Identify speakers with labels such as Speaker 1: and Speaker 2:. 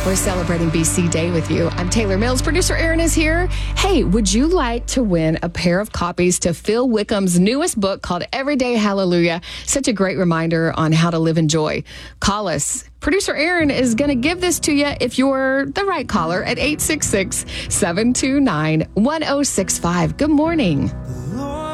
Speaker 1: We're celebrating BC Day with you. I'm Taylor Mills. Producer Aaron is here. Hey, would you like to win a pair of copies to Phil Wickham's newest book called Everyday Hallelujah? Such a great reminder on how to live in joy. Call us. Producer Aaron is going to give this to you if you're the right caller at 866-729-1065. Good morning.